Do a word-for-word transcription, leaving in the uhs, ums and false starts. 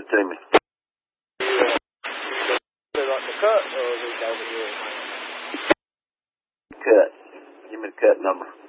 to me. Like the cut, or is it over here? Cut. Give me the cut number.